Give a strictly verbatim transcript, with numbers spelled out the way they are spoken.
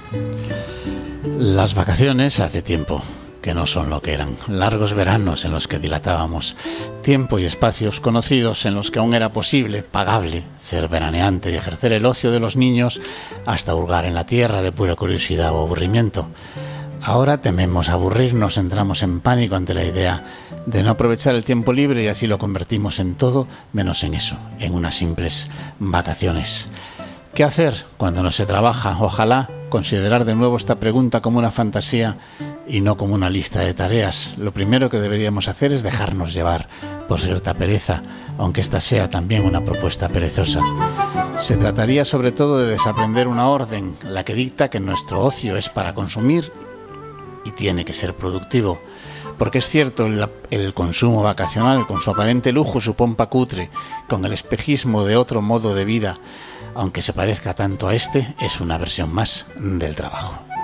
Las vacaciones hace tiempo que no son lo que eran. Largos veranos en los que dilatábamos tiempo y espacios conocidos en los que aún era posible, pagable, ser veraneante y ejercer el ocio de los niños hasta hurgar en la tierra de pura curiosidad o aburrimiento. Ahora tememos aburrirnos, entramos en pánico ante la idea de no aprovechar el tiempo libre y así lo convertimos en todo menos en eso, en unas simples vacaciones. ¿Qué hacer cuando no se trabaja? Ojalá considerar de nuevo esta pregunta como una fantasía y no como una lista de tareas. Lo primero que deberíamos hacer es dejarnos llevar por cierta pereza, aunque esta sea también una propuesta perezosa. Se trataría sobre todo de desaprender una orden, la que dicta que nuestro ocio es para consumir y tiene que ser productivo. Porque es cierto, el, el consumo vacacional, con su aparente lujo, su pompa cutre, con el espejismo de otro modo de vida, aunque se parezca tanto a este, es una versión más del trabajo.